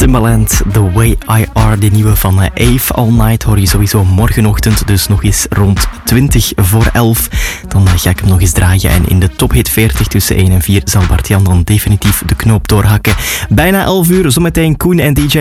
Timbaland, The Way I Are, de nieuwe van Ave All Night, hoor je sowieso morgenochtend, dus nog eens rond 11:20. Dan ga ik hem nog eens draaien en in de Tophit 40 tussen 1 en 4 zal Bart-Jan dan definitief de knoop doorhakken. Bijna 11 uur, zometeen Koen en DJ